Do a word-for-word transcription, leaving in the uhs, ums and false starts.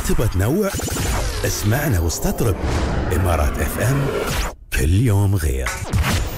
تبى تنوع؟ اسمعنا واستطرب. إمارات اف ام، كل يوم غير.